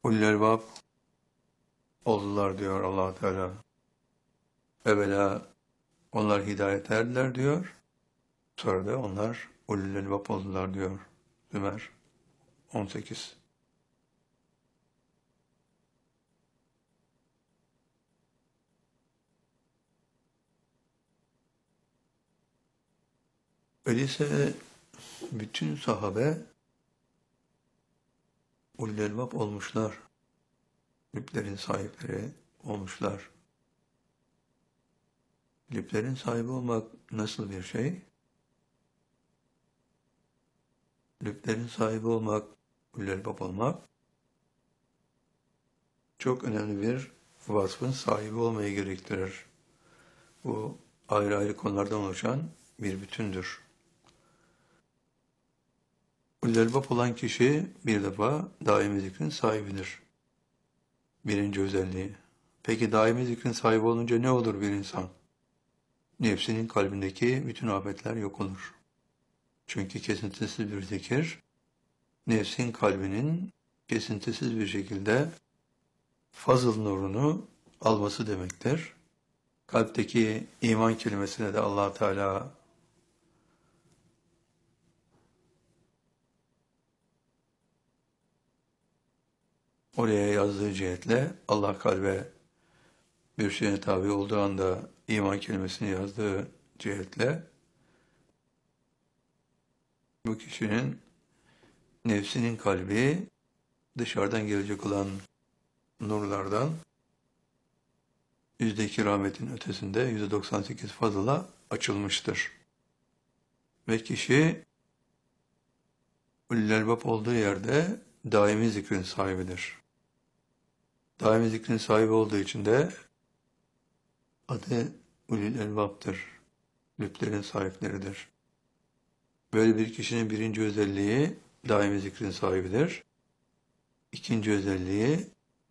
Ulul elbab oldular diyor Allah Teala. Evvela onlar hidayet erdiler diyor. Sonra da onlar ulul elbab oldular diyor. Zümer 18. Öyleyse bütün sahabe ulul elbab olmuşlar. Lüblerin sahipleri olmuşlar. Lüblerin sahibi olmak nasıl bir şey? Lüblerin sahibi olmak, ulul elbab olmak, çok önemli bir vasfın sahibi olmayı gerektirir. Bu ayrı ayrı konulardan oluşan bir bütündür. Ulul elbab olan kişi bir defa daimi zikrin sahibidir. Birinci özelliği. Peki daimi zikrin sahibi olunca ne olur bir insan? Nefsinin kalbindeki bütün afetler yok olur. Çünkü kesintisiz bir zikir, nefsin kalbinin kesintisiz bir şekilde fazıl nurunu alması demektir. Kalpteki iman kelimesine de Allah Teala oraya yazdığı cihetle Allah kalbe bir şeye tabi olduğu anda iman kelimesini yazdığı cihetle bu kişinin nefsinin kalbi dışarıdan gelecek olan nurlardan %2 rahmetin ötesinde %98 fazla açılmıştır. Ve kişi ulul elbab olduğu yerde daimi zikrin sahibidir. Daimi zikrin sahibi olduğu için de adı ulul elbaptır. Lüblerin sahipleridir. Böyle bir kişinin birinci özelliği daimi zikrin sahibidir. İkinci özelliği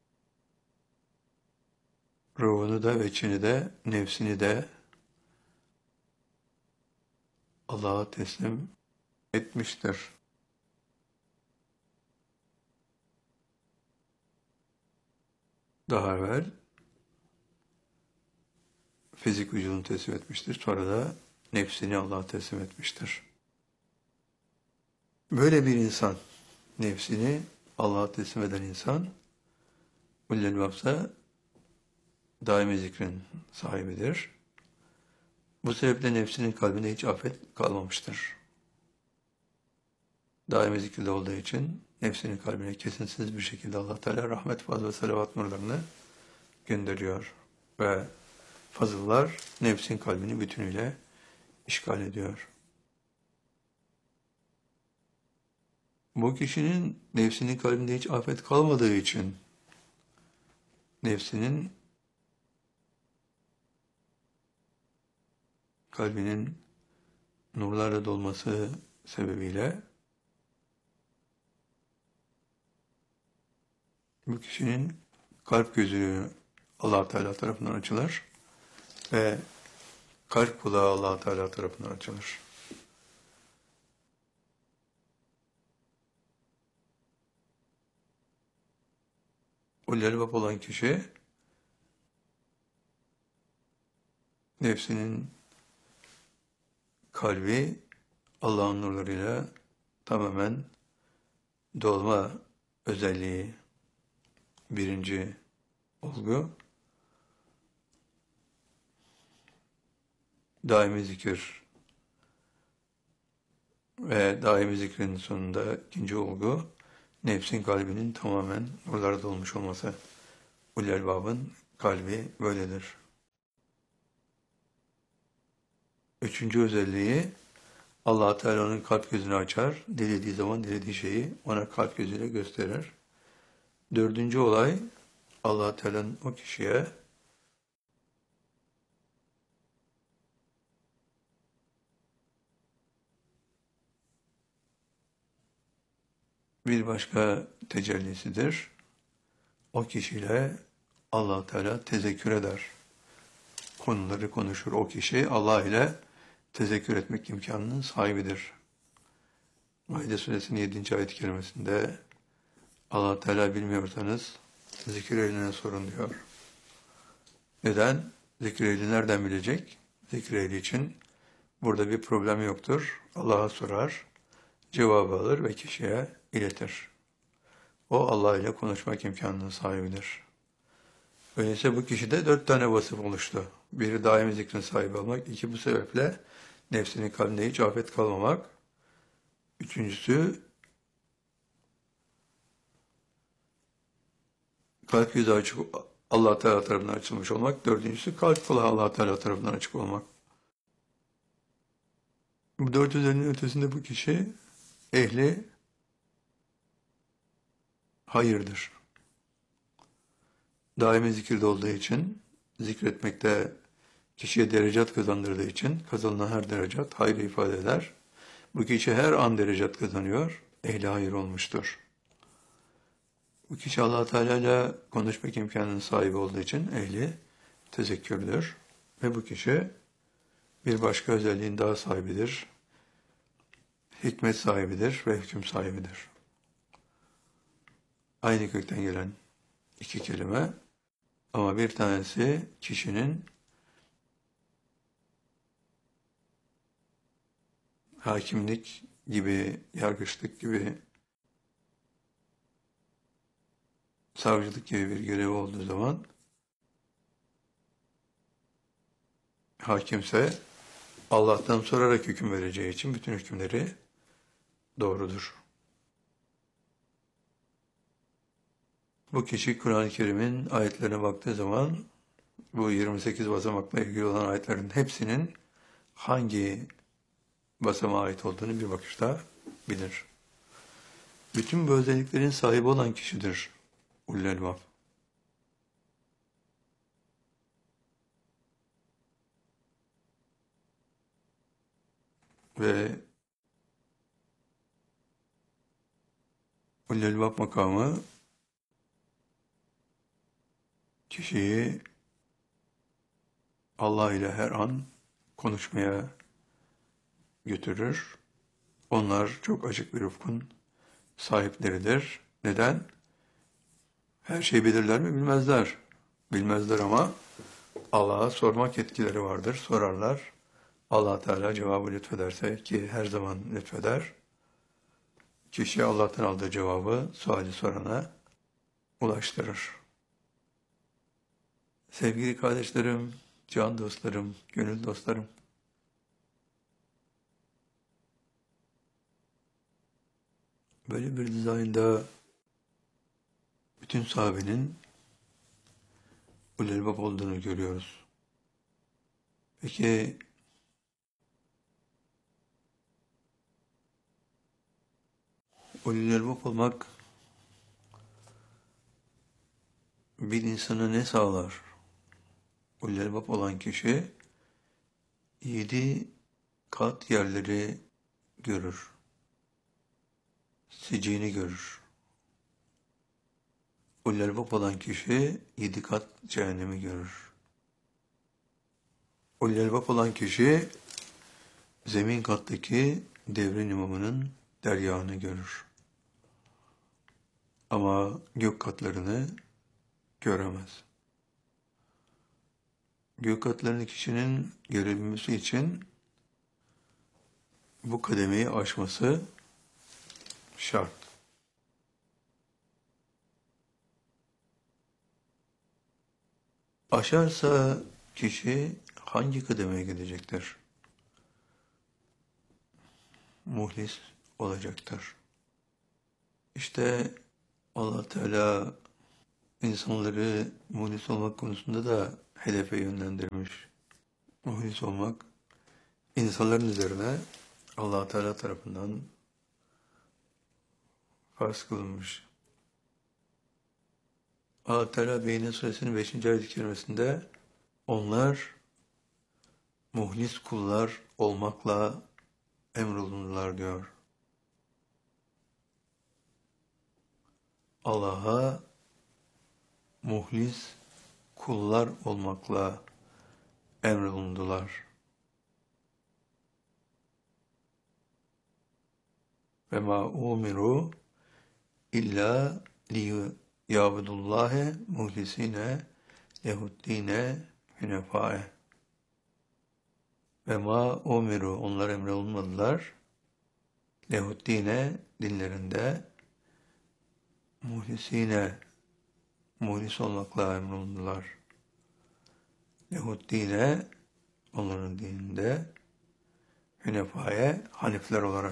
ruhunu da ve içini de nefsini de Allah'a teslim etmiştir. Daha evvel fizik vücudunu teslim etmiştir. Sonra da nefsini Allah'a teslim etmiştir. Böyle bir insan, nefsini Allah'a teslim eden insan, ulul elbapsa daimi zikrin sahibidir. Bu sebeple nefsinin kalbinde hiç afet kalmamıştır. Daimi zikirde olduğu için nefsinin kalbine kesintisiz bir şekilde Allah Teala rahmet, fazl ve salavat nurlarını gönderiyor. Ve fazıllar nefsin kalbini bütünüyle işgal ediyor. Bu kişinin nefsinin kalbinde hiç afet kalmadığı için nefsinin kalbinin nurlarla dolması sebebiyle bu kişinin kalp gözü Allah Teala tarafından açılır ve kalp kulağı Allah Teala tarafından açılır. Ulul elbab olan kişi nefsinin kalbi Allah'ın nurlarıyla tamamen dolma özelliği birinci olgu. Daimi zikir ve daimi zikrin sonunda ikinci olgu nefsin kalbinin tamamen nurlara dolmuş olması. Ulul elbabın kalbi böyledir. Üçüncü özelliği Allah Teala onun kalp gözünü açar. Dilediği zaman dilediği şeyi ona kalp gözüyle gösterir. Dördüncü olay Allah Teala'nın o kişiye bir başka tecellisidir. O kişiyle Allah Teala tezekkür eder. Konuları konuşur. O kişi Allah ile tezekkür etmek imkanının sahibidir. Maide suresinin 7. ayet-i kerimesinde Allah Teala bilmiyorsanız zikir ehline sorun diyor. Neden? Zikir ehli nereden bilecek? Zikir ehli için burada bir problem yoktur. Allah'a sorar, cevabı alır ve kişiye iletir. O Allah ile konuşmak imkanının sahibidir. Öyleyse bu kişide 4 tane vasıf oluştu. Biri daimi zikrin sahibi olmak, iki bu sebeple nefsinin kalbinde hiç afet kalmamak. Üçüncüsü kalp yüzü açık Allah Teala tarafından açılmış olmak. Dördüncüsü kalp kulağı Allah Teala tarafından açık olmak. Bu dört özelliğin ötesinde bu kişi ehli hayırdır. Daimi zikirde olduğu için, zikretmekte kişiye derecat kazandırdığı için kazanılan her derecat hayrı ifade eder. Bu kişi her an derecat kazanıyor, ehli hayır olmuştur. Bu kişi Allah Teala ile konuşmak imkanının sahibi olduğu için ehli tezekkürdür. Ve bu kişi bir başka özelliğin daha sahibidir. Hikmet sahibidir ve hüküm sahibidir. Aynı kökten gelen iki kelime ama bir tanesi kişinin hakimlik gibi, yargıçlık gibi, savcılık gibi bir görevi olduğu zaman hakimse Allah'tan sorarak hüküm vereceği için bütün hükümleri doğrudur. Bu kişi Kur'an-ı Kerim'in ayetlerine baktığı zaman bu 28 basamakla ilgili olan ayetlerin hepsinin hangi basamağa ait olduğunu bir bakışta bilir. Bütün bu özelliklerin sahibi olan kişidir ulul elbab. Ve ulul elbab makamı kişiyi Allah ile her an konuşmaya götürür. Onlar çok açık bir ufkun sahipleridir. Neden? Her şeyi bilirler mi? Bilmezler. Bilmezler ama Allah'a sormak yetkileri vardır. Sorarlar. Allah Teala cevabı lütfederse ki her zaman lütfeder. Kişi Allah'tan aldığı cevabı suali sorana ulaştırır. Sevgili kardeşlerim, can dostlarım, gönül dostlarım. Böyle bir dizaynda bütün sahabenin ulul elbab olduğunu görüyoruz. Peki ulul elbab olmak bir insana ne sağlar? Ulul elbab olan kişi 7 kat yerleri görür. Sicini görür. Ulul elbab olan kişi 7 kat cehennemi görür. Ulul elbab olan kişi zemin kattaki devrin imamının deryağını görür. Ama gök katlarını göremez. Gök katlarını kişinin görebilmesi için bu kademeyi aşması şart. Aşarsa kişi hangi kademeye gidecektir? Muhlis olacaktır. İşte Allah Teala insanları muhlis olmak konusunda da hedefe yönlendirmiş. Muhlis olmak insanların üzerine Allah Teala tarafından farz kılınmış. Allah Teala Beyne Suresinin 5. ayet-i kerimesinde onlar muhlis kullar olmakla emrolunurlar diyor. Allah'a muhlis kullar olmakla emrolundular. Ve ma umiru illa liyâbudullâhe muhlisîne lehuddîne hünefâe. Ve ma umiru, onlar emrolunmadılar. Lehuddîne, dinlerinde, muhlisîne, muhlis olmakla emrolundular. Lehuddîne, onların dininde, hünefâye, hanifler olarak.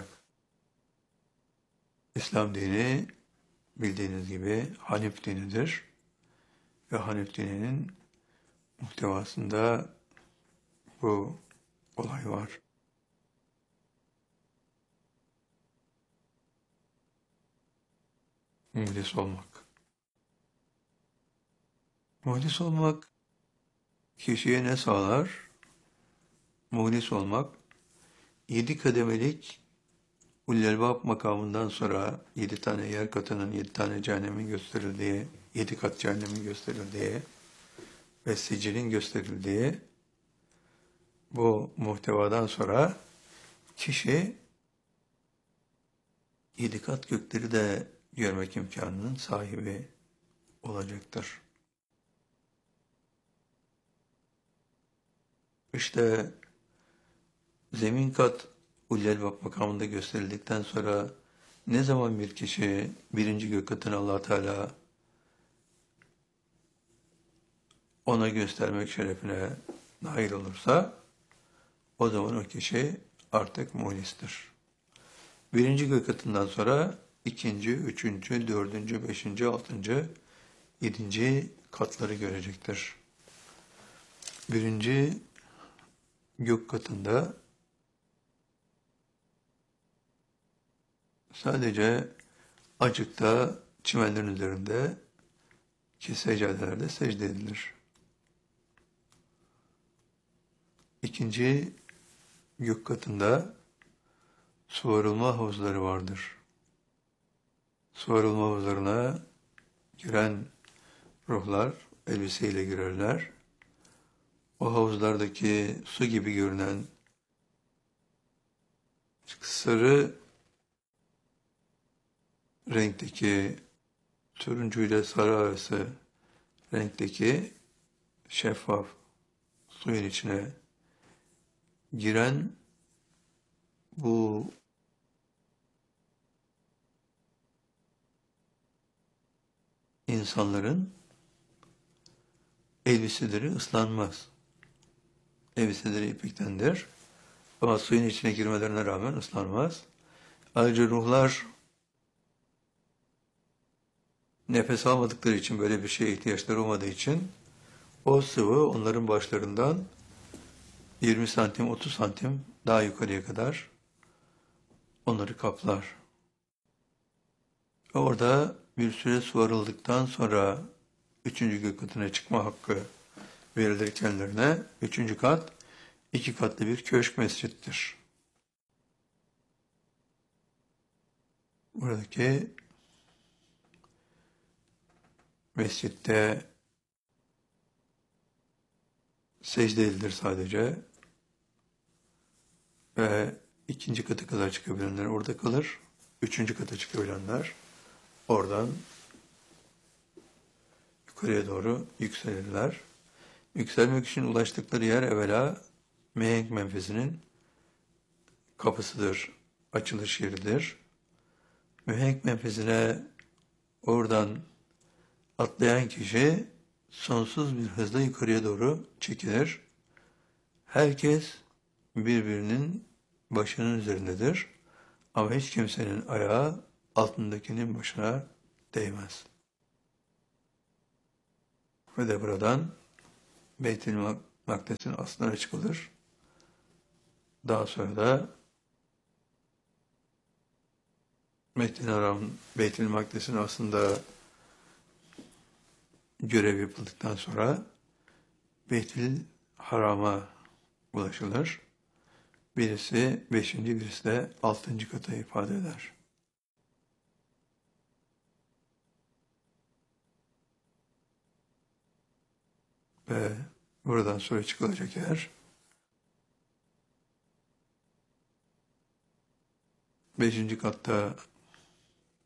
İslam dini bildiğiniz gibi Hanif dinidir. Ve Hanif dininin muhtevasında bu olay var. Muhlis olmak. Muhlis olmak kişiye ne sağlar? Muhlis olmak, 7 kademelik Ulul-Elbab makamından sonra 7 tane yer katının 7 tane cehennemin gösterildiği, 7 kat cehennemin gösterildiği ve sicilin gösterildiği bu muhtevadan sonra kişi 7 kat gökleri de görmek imkanının sahibi olacaktır. İşte zemin kat Ulul-Elbab makamında gösterildikten sonra ne zaman bir kişi birinci gök katını Allah Teala ona göstermek şerefine nail olursa o zaman o kişi artık muhlistir. Birinci gök katından sonra ikinci, üçüncü, dördüncü, beşinci, altıncı, yedinci katları görecektir. Birinci gök katında sadece açıkta çimenlerin üzerinde ki seccadelerde secde edilir. İkinci gök katında su arılma havuzları vardır. Su arılma havuzlarına giren ruhlar elbiseyle girerler. O havuzlardaki su gibi görünen sarı renkteki, turuncu ile sarı arası renkteki şeffaf suyun içine giren bu insanların elbiseleri ıslanmaz. Elbiseleri ipektendir. Ama suyun içine girmelerine rağmen ıslanmaz. Ayrıca ruhlar nefes almadıkları için, böyle bir şeye ihtiyaçları olmadığı için o sıvı onların başlarından 20 santim, 30 santim daha yukarıya kadar onları kaplar. Orada bir süre su arıldıktan sonra 3. gök katına çıkma hakkı verilir kendilerine. 3. kat 2 katlı bir köşk mescittir. Buradaki mescitte secde edilir sadece ve 2. kata kadar çıkabilenler orada kalır. 3. kata çıkabilenler oradan yukarıya doğru yükselirler. Yükselmek için ulaştıkları yer evvela mihenk menfezinin kapısıdır, açılış yeridir. Mihenk menfezine oradan atlayan kişi sonsuz bir hızla yukarıya doğru çekilir. Herkes birbirinin başının üzerindedir. Ama hiç kimsenin ayağı altındakinin başına değmez. Ve de buradan Beyt-i Makdes'in aslına çıkılır. Daha sonra da Beyt-i Makdes'in aslında görev yapıldıktan sonra Beyt-i Haram'a ulaşılır. Birisi 5. birisi de 6. kata ifade eder. Ve buradan sonra çıkılacak yer 5. katta